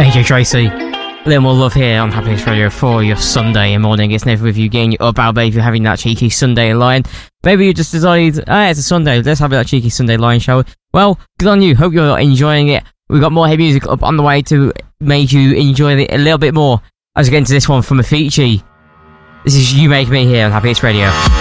AJ Tracy. A little more love here on Happiness Radio for your Sunday morning. It's never with you getting your up out, baby, having that cheeky Sunday line. Maybe you just decide, it's a Sunday, let's have that cheeky Sunday line, shall we? Well, good on you. Hope you're enjoying it. We've got more heavy music up on the way to make you enjoy it a little bit more as we get into this one from Avicii. This is You Make Me here on Happiness Radio.